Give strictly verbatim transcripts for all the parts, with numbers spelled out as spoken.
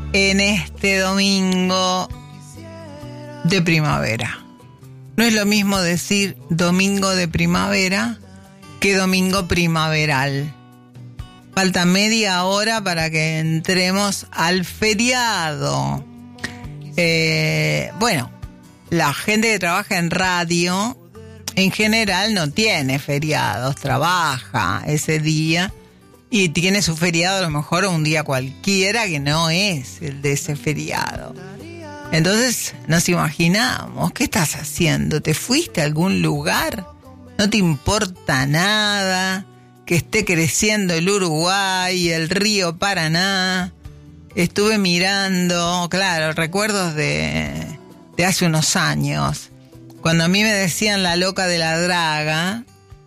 en este domingo de primavera. No es lo mismo decir domingo de primavera que domingo primaveral. Falta media hora para que entremos al feriado. Eh, bueno, la gente que trabaja en radio, en general no tiene feriados, trabaja ese día y tiene su feriado a lo mejor un día cualquiera que no es el de ese feriado. Entonces nos imaginamos, ¿qué estás haciendo? ¿Te fuiste a algún lugar? ¿No te importa nada que esté creciendo el Uruguay, el río Paraná? Estuve mirando, claro, recuerdos de, de hace unos años, cuando a mí me decían la loca de la draga,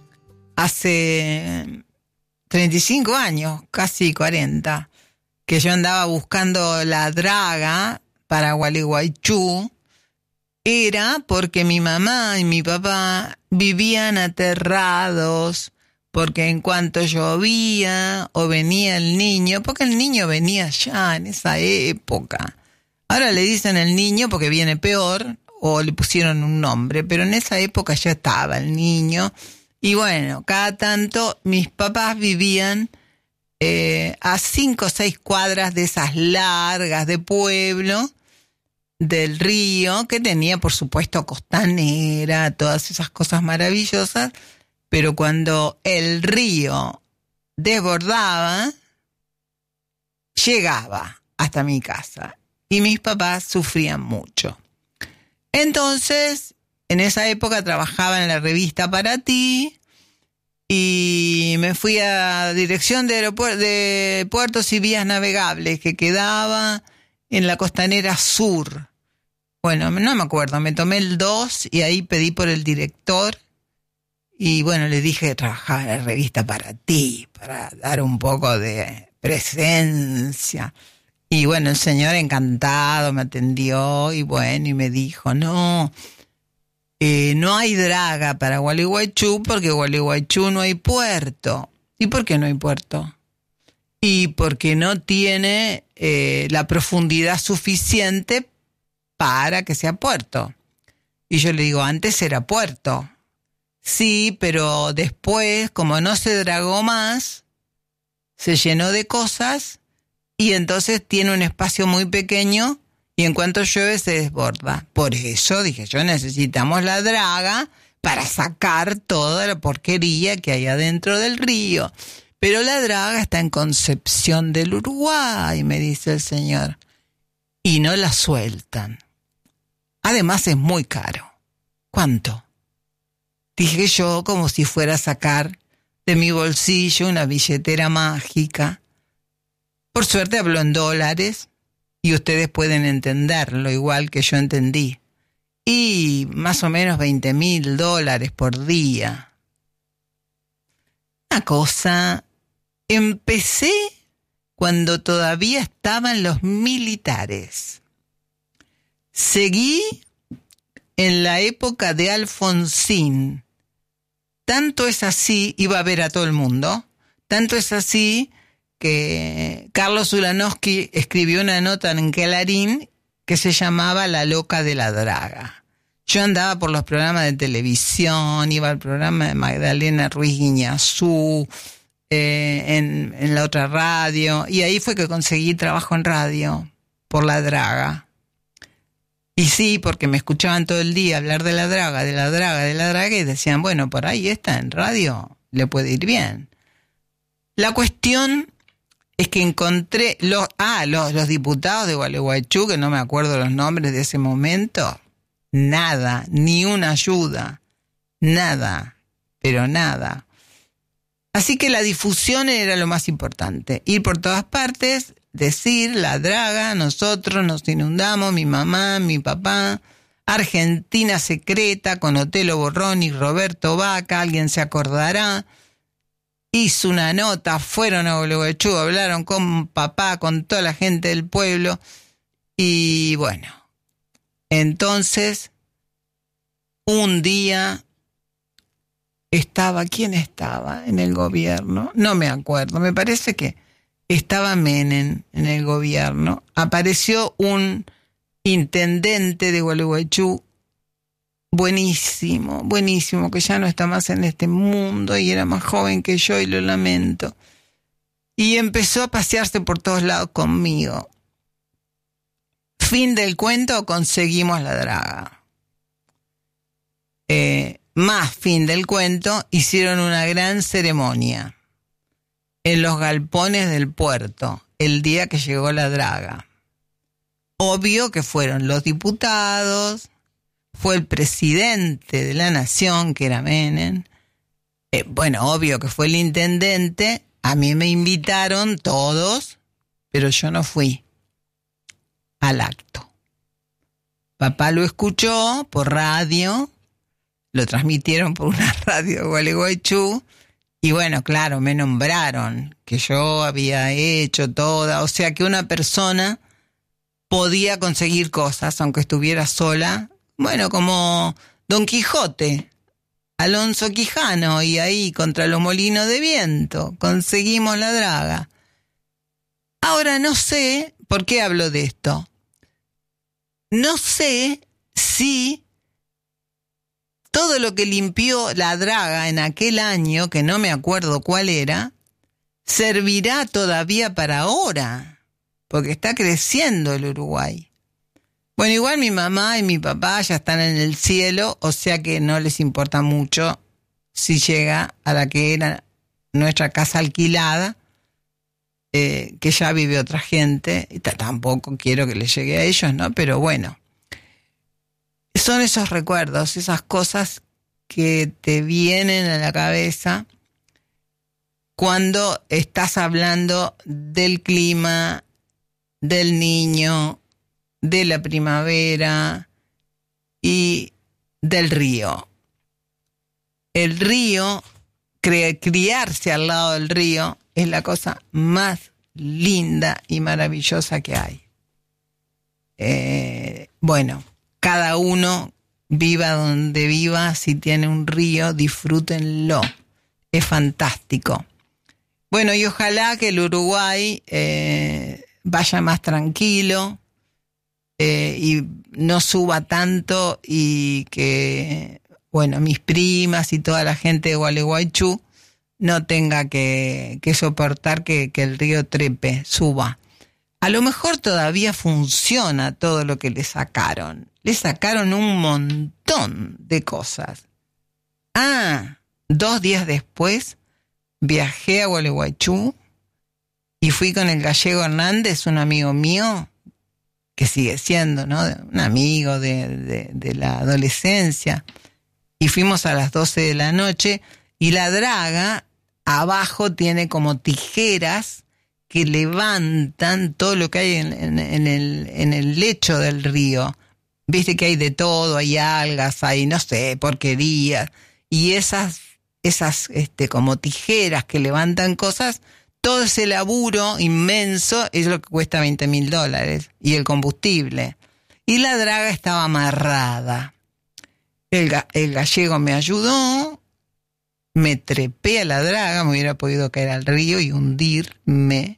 hace treinta y cinco años, casi cuarenta, que yo andaba buscando la draga para Gualeguaychú, era porque mi mamá y mi papá vivían aterrados, porque en cuanto llovía o venía el niño, porque el niño venía ya en esa época. Ahora le dicen el niño porque viene peor o le pusieron un nombre, pero en esa época ya estaba el niño. Y bueno, cada tanto mis papás vivían eh, a cinco o seis cuadras de esas largas de pueblo, del río, que tenía por supuesto costanera, todas esas cosas maravillosas, pero cuando el río desbordaba, llegaba hasta mi casa y mis papás sufrían mucho. Entonces, en esa época trabajaba en la revista Para Ti y me fui a Dirección de, Aeropuer- de Puertos y Vías Navegables, que quedaba en la costanera sur. Bueno, no me acuerdo, me tomé el dos y ahí pedí por el director y bueno, le dije que trabajaba en la revista Para Ti, para dar un poco de presencia. Y bueno, el señor encantado me atendió y bueno, y me dijo, no, eh, no hay draga para Gualeguaychú porque Gualeguaychú no hay puerto. ¿Y por qué no hay puerto? Y porque no tiene eh, la profundidad suficiente para que sea puerto. Y yo le digo, antes era puerto. Sí, pero después, como no se dragó más, se llenó de cosas y entonces tiene un espacio muy pequeño y en cuanto llueve se desborda. Por eso dije yo, necesitamos la draga para sacar toda la porquería que hay adentro del río. Pero la draga está en Concepción del Uruguay, me dice el señor, y no la sueltan. Además es muy caro. ¿Cuánto? Dije yo como si fuera a sacar de mi bolsillo una billetera mágica. Por suerte habló en dólares y ustedes pueden entenderlo igual que yo entendí. Y más o menos veinte mil dólares por día. Una cosa, empecé cuando todavía estaban los militares. Seguí en la época de Alfonsín. Tanto es así, iba a ver a todo el mundo, tanto es así que Carlos Ulanowski escribió una nota en Clarín que se llamaba La loca de la draga. Yo andaba por los programas de televisión, iba al programa de Magdalena Ruiz Guiñazú, eh, en, en la otra radio, y ahí fue que conseguí trabajo en radio, por la draga. Y sí, porque me escuchaban todo el día hablar de la draga, de la draga, de la draga, y decían, bueno, por ahí está en radio, le puede ir bien. La cuestión es que encontré los, ah, los, los diputados de Gualeguaychú, que no me acuerdo los nombres de ese momento, nada, ni una ayuda, nada, pero nada. Así que la difusión era lo más importante, ir por todas partes, decir, la draga, nosotros nos inundamos, mi mamá, mi papá, Argentina secreta con Otelo Borrón y Roberto Vaca, alguien se acordará. Hizo una nota, fueron a Gualeguaychú, hablaron con papá, con toda la gente del pueblo. Y bueno, entonces, un día estaba, ¿quién estaba en el gobierno? No me acuerdo, me parece que estaba Menem en el gobierno, apareció un intendente de Gualeguaychú buenísimo, buenísimo, que ya no está más en este mundo y era más joven que yo y lo lamento. Y empezó a pasearse por todos lados conmigo. Fin del cuento, conseguimos la draga. Eh, más fin del cuento, hicieron una gran ceremonia en los galpones del puerto el día que llegó la draga. Obvio que fueron los diputados, fue el presidente de la nación, que era Menem. Eh, bueno, obvio que fue el intendente. A mí me invitaron todos, pero yo no fui al acto. Papá lo escuchó por radio, lo transmitieron por una radio de Gualeguaychú, y bueno, claro, me nombraron que yo había hecho toda, o sea que una persona podía conseguir cosas aunque estuviera sola, bueno, como Don Quijote, Alonso Quijano, y ahí contra los molinos de viento conseguimos la draga. Ahora no sé, ¿por qué hablo de esto? No sé si todo lo que limpió la draga en aquel año, que no me acuerdo cuál era, servirá todavía para ahora, porque está creciendo el Uruguay. Bueno, igual mi mamá y mi papá ya están en el cielo, o sea que no les importa mucho si llega a la que era nuestra casa alquilada, eh, que ya vive otra gente, y t- tampoco quiero que les llegue a ellos, ¿no? Pero bueno, son esos recuerdos, esas cosas que te vienen a la cabeza cuando estás hablando del clima, del niño, de la primavera y del río. El río, cre- criarse al lado del río es la cosa más linda y maravillosa que hay. Eh, bueno, cada uno viva donde viva, si tiene un río, disfrútenlo. Es fantástico. Bueno, y ojalá que el Uruguay eh, vaya más tranquilo, Eh, y no suba tanto, y que, bueno, mis primas y toda la gente de Gualeguaychú no tenga que, que soportar que, que el río trepe, suba. A lo mejor todavía funciona todo lo que le sacaron. Le sacaron un montón de cosas. Ah, dos días después viajé a Gualeguaychú y fui con el gallego Hernández, un amigo mío, que sigue siendo, ¿no? Un amigo de, de, de la adolescencia, y fuimos a las doce de la noche, y la draga abajo tiene como tijeras que levantan todo lo que hay en, en, en, el, en el lecho del río. Viste que hay de todo, hay algas, hay, no sé, porquerías, y esas, esas este, como tijeras que levantan cosas. Todo ese laburo inmenso es lo que cuesta veinte mil dólares. Y el combustible. Y la draga estaba amarrada. El, ga- el gallego me ayudó. Me trepé a la draga. Me hubiera podido caer al río y hundirme.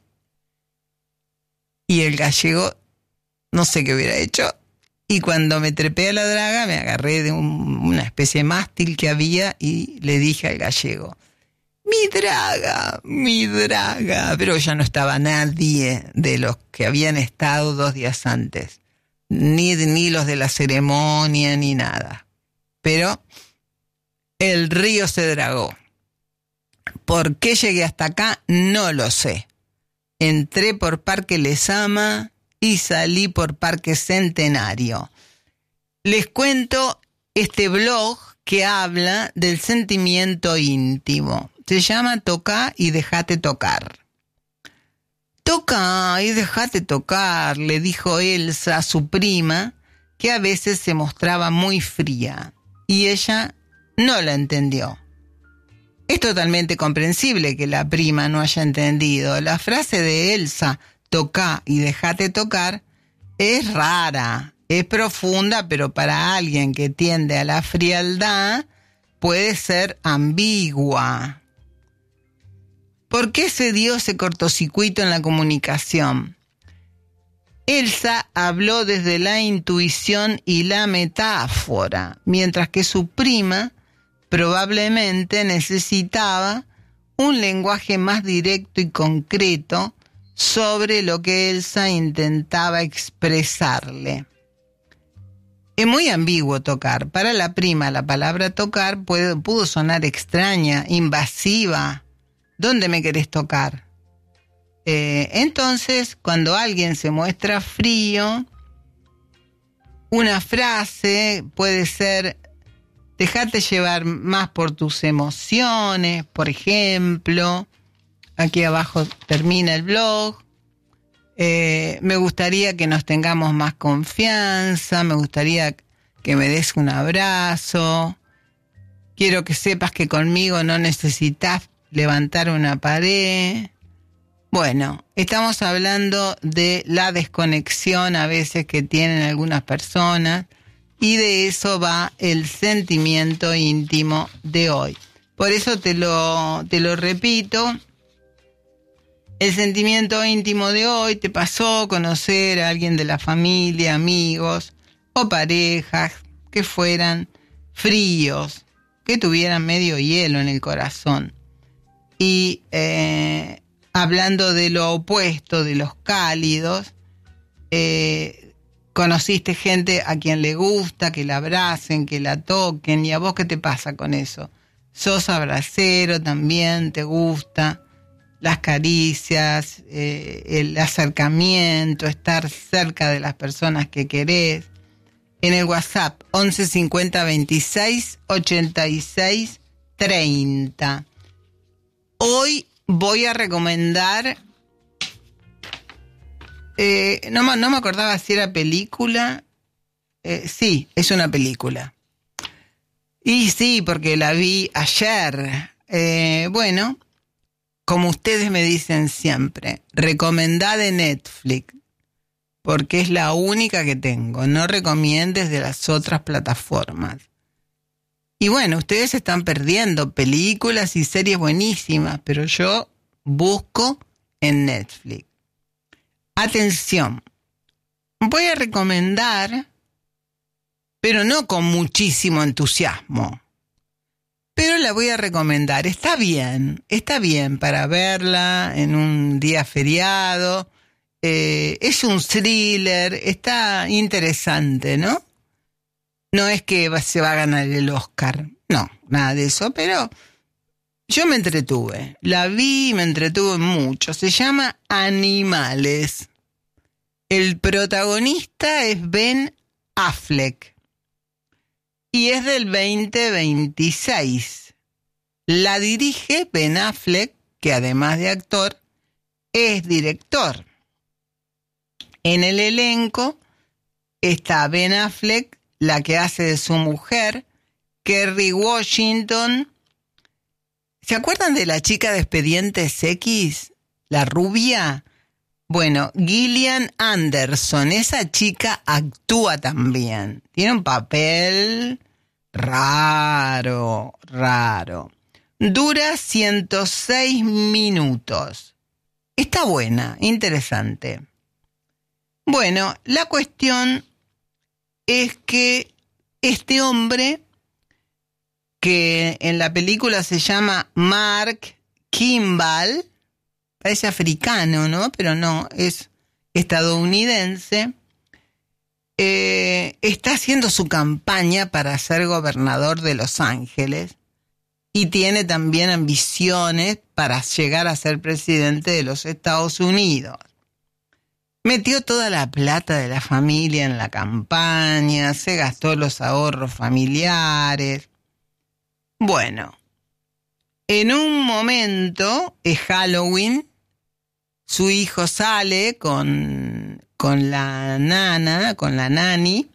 Y el gallego, no sé qué hubiera hecho. Y cuando me trepé a la draga, me agarré de un, una especie de mástil que había y le dije al gallego: mi draga, mi draga. Pero ya no estaba nadie de los que habían estado dos días antes. Ni, ni los de la ceremonia, ni nada. Pero el río se dragó. ¿Por qué llegué hasta acá? No lo sé. Entré por Parque Lezama y salí por Parque Centenario. Les cuento este blog que habla del sentimiento íntimo. Se llama Tocá y Dejate Tocar. Toca y dejate tocar, le dijo Elsa a su prima, que a veces se mostraba muy fría, y ella no la entendió. Es totalmente comprensible que la prima no haya entendido. La frase de Elsa, tocá y dejate tocar, es rara, es profunda, pero para alguien que tiende a la frialdad puede ser ambigua. ¿Por qué se dio ese cortocircuito en la comunicación? Elsa habló desde la intuición y la metáfora, mientras que su prima probablemente necesitaba un lenguaje más directo y concreto sobre lo que Elsa intentaba expresarle. Es muy ambiguo tocar. Para la prima, la palabra tocar puede, pudo sonar extraña, invasiva. ¿Dónde me querés tocar? Eh, entonces, cuando alguien se muestra frío, una frase puede ser: dejate llevar más por tus emociones, por ejemplo. Aquí abajo termina el blog. Eh, me gustaría que nos tengamos más confianza, me gustaría que me des un abrazo. Quiero que sepas que conmigo no necesitas levantar una pared. Bueno, estamos hablando de la desconexión a veces que tienen algunas personas, y de eso va el sentimiento íntimo de hoy. Por eso te lo, te lo repito. El sentimiento íntimo de hoy te pasó conocer a alguien de la familia, amigos o parejas que fueran fríos, que tuvieran medio hielo en el corazón. Y eh, hablando de lo opuesto, de los cálidos, eh, conociste gente a quien le gusta que la abracen, que la toquen. ¿Y a vos qué te pasa con eso? ¿Sos abracero también? ¿Te gusta las caricias, eh, el acercamiento, estar cerca de las personas que querés? En el WhatsApp once cincuenta veintiséis ochenta y seis treinta. Hoy voy a recomendar, eh, no, no me acordaba si era película. Eh, sí, es una película. Y sí, porque la vi ayer. Eh, bueno, como ustedes me dicen siempre, recomendá de Netflix, porque es la única que tengo. No recomiendes de las otras plataformas. Y bueno, ustedes se están perdiendo películas y series buenísimas, pero yo busco en Netflix. Atención, voy a recomendar, pero no con muchísimo entusiasmo. Pero la voy a recomendar. Está bien, está bien para verla en un día feriado. Eh, es un thriller, está interesante, ¿no? No es que va, se va a ganar el Oscar, no, nada de eso, pero yo me entretuve. La vi y me entretuve mucho. Se llama Animales. El protagonista es Ben Affleck y es del veinte veintiséis. La dirige Ben Affleck, que además de actor, es director. En el elenco está Ben Affleck, la que hace de su mujer, Kerry Washington. ¿Se acuerdan de la chica de Expedientes X? La rubia. Bueno, Gillian Anderson, esa chica actúa también. Tiene un papel raro, raro. Dura ciento seis minutos. Está buena, interesante. Bueno, la cuestión es que este hombre, que en la película se llama Mark Kimball, parece africano, ¿no? Pero no, es estadounidense, eh, está haciendo su campaña para ser gobernador de Los Ángeles y tiene también ambiciones para llegar a ser presidente de los Estados Unidos. Metió toda la plata de la familia en la campaña, se gastó los ahorros familiares. Bueno, en un momento, es Halloween, su hijo sale con, con la nana, con la nani,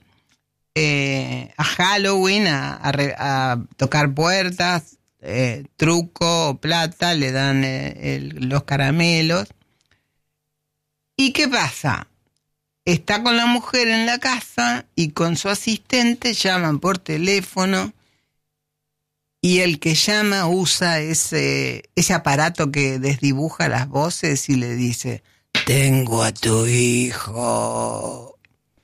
eh, a Halloween a, a, a tocar puertas, eh, truco o plata, le dan eh, el, los caramelos. ¿Y qué pasa? Está con la mujer en la casa y con su asistente llaman por teléfono y el que llama usa ese, ese aparato que desdibuja las voces y le dice, tengo a tu hijo.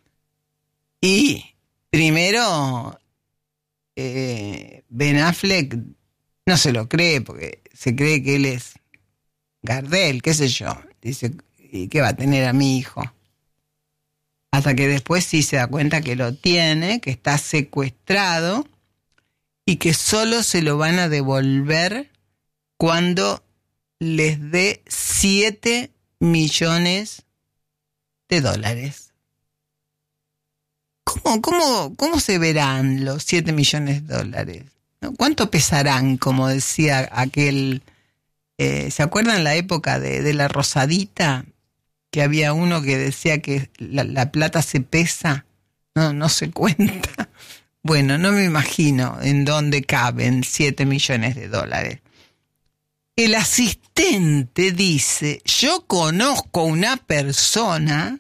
Y primero, eh, Ben Affleck no se lo cree porque se cree que él es Gardel, qué sé yo. Dice, ¿y qué va a tener a mi hijo? Hasta que después sí se da cuenta que lo tiene, que está secuestrado y que solo se lo van a devolver cuando les dé siete millones de dólares. ¿Cómo, cómo, cómo se verán los siete millones de dólares? ¿No? ¿Cuánto pesarán? Como decía aquel... Eh, ¿se acuerdan la época de, de la Rosadita? Que había uno que decía que la, la plata se pesa. No, no se cuenta. Bueno, no me imagino en dónde caben siete millones de dólares. El asistente dice, yo conozco una persona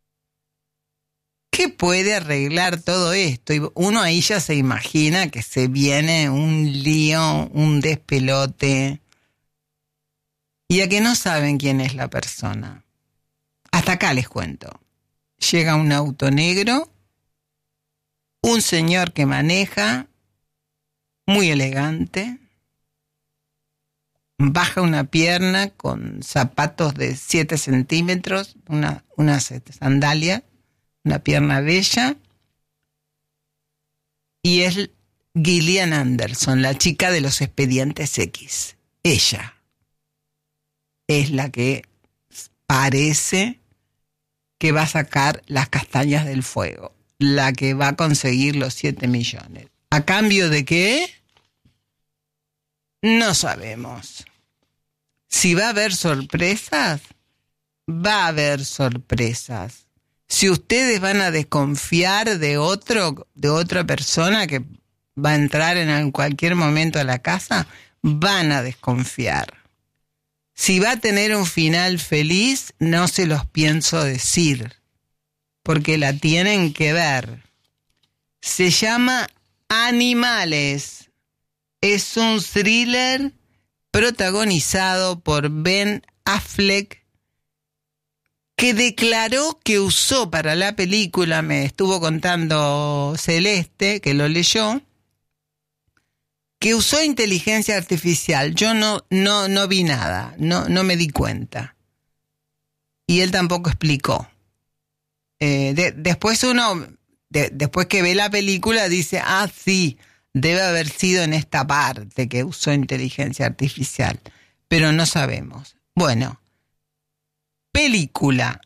que puede arreglar todo esto. Y uno ahí ya se imagina que se viene un lío, un despelote. Y a que no saben quién es la persona. Hasta acá les cuento. Llega un auto negro, un señor que maneja, muy elegante, baja una pierna con zapatos de siete centímetros, una, una sandalia, una pierna bella, y es Gillian Anderson, la chica de los Expedientes X. Ella es la que parece que va a sacar las castañas del fuego, la que va a conseguir los siete millones. ¿A cambio de qué? No sabemos. Si va a haber sorpresas, va a haber sorpresas. Si ustedes van a desconfiar de otro, de otra persona que va a entrar en cualquier momento a la casa, van a desconfiar. Si va a tener un final feliz, no se los pienso decir, porque la tienen que ver. Se llama Animales. Es un thriller protagonizado por Ben Affleck, que declaró que usó para la película, me estuvo contando Celeste, que lo leyó, que usó inteligencia artificial. Yo no, no, no vi nada, no, no me di cuenta. Y él tampoco explicó. Eh, de, después uno, de, después que ve la película, dice, ah, sí, debe haber sido en esta parte que usó inteligencia artificial. Pero no sabemos. Bueno, película,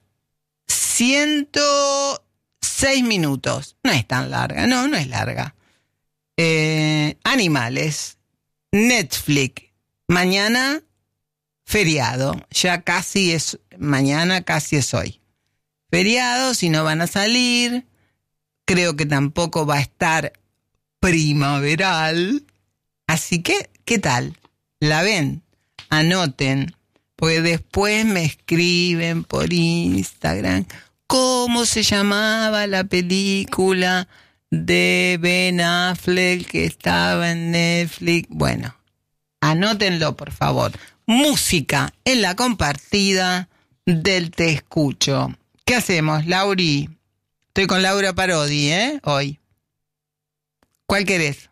ciento seis minutos. No es tan larga, no, no es larga. Eh, Animales, Netflix, mañana feriado, ya casi es, mañana casi es hoy. Feriado, si no van a salir, creo que tampoco va a estar primaveral, así que, ¿qué tal? ¿La ven? Anoten, porque después me escriben por Instagram, ¿cómo se llamaba la película de Ben Affleck que estaba en Netflix? Bueno, anótenlo por favor. Música en la compartida del Te Escucho. ¿Qué hacemos, Lauri? Estoy con Laura Parodi, ¿eh? Hoy. ¿Cuál querés?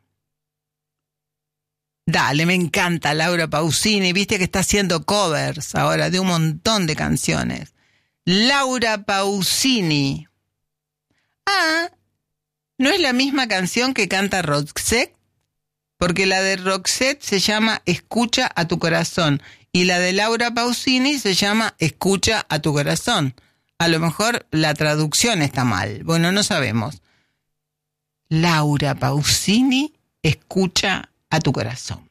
Dale, me encanta Laura Pausini. Viste que está haciendo covers ahora de un montón de canciones. Laura Pausini. Ah, ¿no es la misma canción que canta Roxette? Porque la de Roxette se llama Escucha a tu corazón y la de Laura Pausini se llama Escucha a tu corazón. A lo mejor la traducción está mal. Bueno, no sabemos. Laura Pausini, Escucha a tu corazón.